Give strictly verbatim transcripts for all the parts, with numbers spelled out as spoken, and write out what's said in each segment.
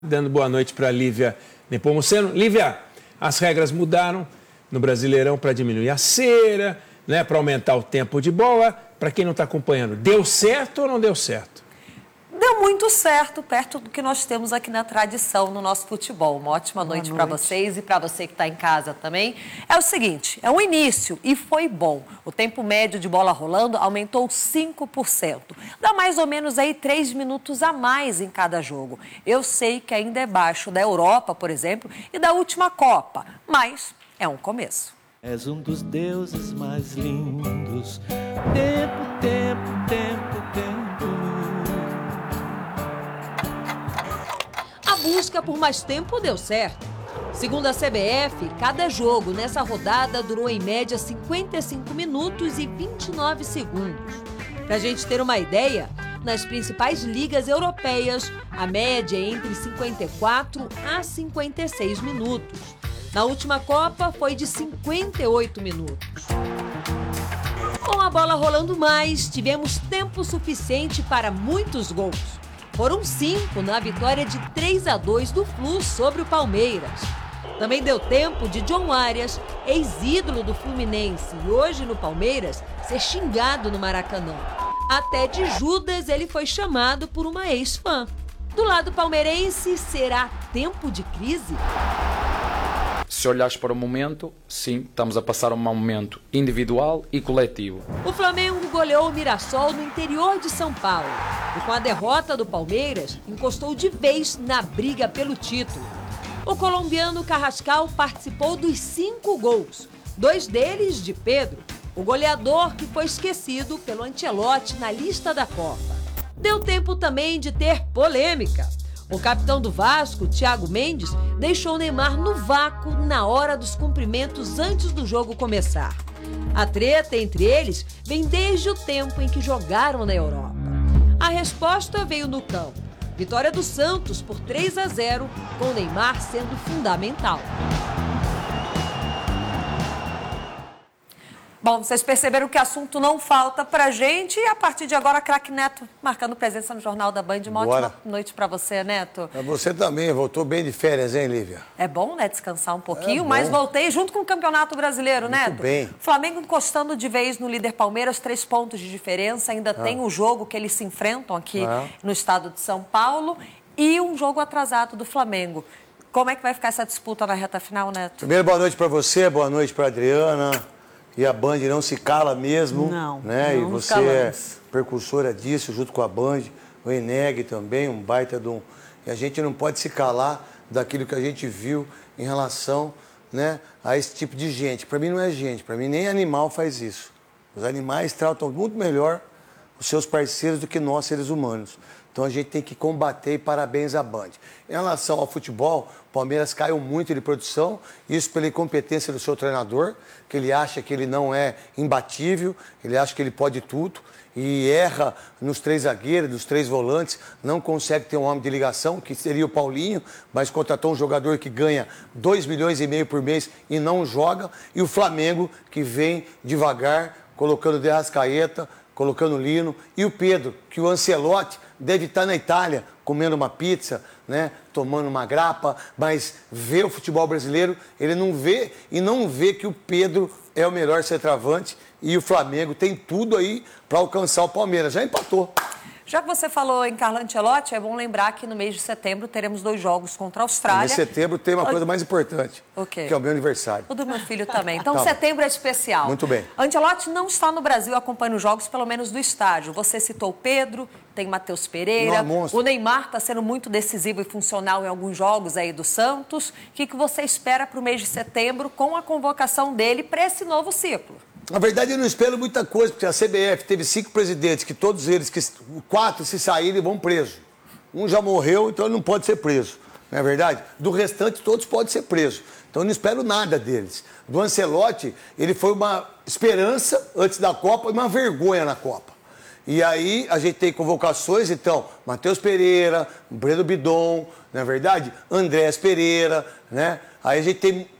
Dando boa noite para a Lívia Nepomuceno. Lívia, as regras mudaram no Brasileirão para diminuir a cera, né, para aumentar o tempo de bola. Para quem não está acompanhando, deu certo ou não deu certo? Deu muito certo, perto do que nós temos aqui na tradição no nosso futebol. Uma ótima noite, noite. para vocês e para você que está em casa também. É o seguinte, é um início e foi bom. O tempo médio de bola rolando aumentou cinco por cento. Dá mais ou menos aí três minutos a mais em cada jogo. Eu sei que ainda é baixo da Europa, por exemplo, e da última Copa, mas é um começo. És um dos deuses mais lindos. Tempo, tempo, tempo, tempo. A busca por mais tempo deu certo. Segundo a C B F, cada jogo nessa rodada durou em média cinquenta e cinco minutos e vinte e nove segundos. Para a gente ter uma ideia, nas principais ligas europeias, a média é entre cinquenta e quatro a cinquenta e seis minutos. Na última Copa, foi de cinquenta e oito minutos. Com a bola rolando mais, tivemos tempo suficiente para muitos gols. Foram cinco na vitória de três a dois do Flu sobre o Palmeiras. Também deu tempo de John Arias, ex-ídolo do Fluminense e hoje no Palmeiras, ser xingado no Maracanã. Até de Judas ele foi chamado por uma ex-fã. Do lado palmeirense, será tempo de crise? Se olhares para o momento, sim, estamos a passar um mau momento individual e coletivo. O Flamengo goleou o Mirassol no interior de São Paulo e com a derrota do Palmeiras, encostou de vez na briga pelo título. O colombiano Carrascal participou dos cinco gols, dois deles de Pedro, o goleador que foi esquecido pelo Ancelotti na lista da Copa. Deu tempo também de ter polêmica. O capitão do Vasco, Thiago Mendes, deixou Neymar no vácuo na hora dos cumprimentos antes do jogo começar. A treta entre eles vem desde o tempo em que jogaram na Europa. A resposta veio no campo. Vitória do Santos por três a zero, com Neymar sendo fundamental. Bom, vocês perceberam que assunto não falta pra gente e a partir de agora, craque Neto marcando presença no Jornal da Band. Uma Bora. ótima noite pra você, Neto. Pra você também, voltou bem de férias, hein, Lívia? É bom, né, descansar um pouquinho, É mas bom. voltei junto com o Campeonato Brasileiro, Muito Neto. bem. Flamengo encostando de vez no líder Palmeiras, três pontos de diferença, ainda ah. tem o jogo que eles se enfrentam aqui ah. no estado de São Paulo e um jogo atrasado do Flamengo. Como é que vai ficar essa disputa na reta final, Neto? Primeiro, boa noite pra você, boa noite pra Adriana. E a Band não se cala mesmo, não, né? Não e você é precursora disso, junto com a Band, o Eneg também, um baita de um... E a gente não pode se calar daquilo que a gente viu em relação, né, a esse tipo de gente. Para mim não é gente, para mim nem animal faz isso. Os animais tratam muito melhor os seus parceiros do que nós, seres humanos. Então a gente tem que combater e parabéns à Band. Em relação ao futebol, o Palmeiras caiu muito de produção, isso pela incompetência do seu treinador, que ele acha que ele não é imbatível, ele acha que ele pode tudo e erra nos três zagueiros, nos três volantes, não consegue ter um homem de ligação, que seria o Paulinho, mas contratou um jogador que ganha dois milhões e meio por mês e não joga, e o Flamengo, que vem devagar, colocando De Arrascaeta, colocando o Lino, e o Pedro, que o Ancelotti deve estar na Itália comendo uma pizza, né, tomando uma grapa, mas vê o futebol brasileiro, ele não vê e não vê que o Pedro é o melhor centroavante e o Flamengo tem tudo aí para alcançar o Palmeiras. Já empatou. Já que você falou em Carlo Ancelotti, é bom lembrar que no mês de setembro teremos dois jogos contra a Austrália. Em setembro tem uma coisa mais importante, okay. que é o meu aniversário. O do meu filho também. Então, tá setembro é especial. Muito bem. Ancelotti não está no Brasil acompanhando os jogos, pelo menos do estádio. Você citou o Pedro, tem Matheus Pereira. Não, o Neymar está sendo muito decisivo e funcional em alguns jogos aí do Santos. O que, que você espera para o mês de setembro com a convocação dele para esse novo ciclo? Na verdade, eu não espero muita coisa, porque a C B F teve cinco presidentes, que todos eles, que quatro se saírem, vão presos. Um já morreu, então ele não pode ser preso. Não é verdade? Do restante, todos podem ser presos. Então eu não espero nada deles. Do Ancelotti, ele foi uma esperança antes da Copa e uma vergonha na Copa. E aí a gente tem convocações, então, Matheus Pereira, Breno Bidon, não é verdade? Andrés Pereira, né? Aí a gente tem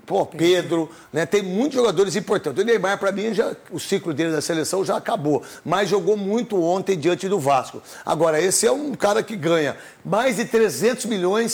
Pô, Pedro, né? Tem muitos jogadores importantes. O Neymar, para mim, já, o ciclo dele da seleção já acabou. Mas jogou muito ontem diante do Vasco. Agora, esse é um cara que ganha mais de trezentos milhões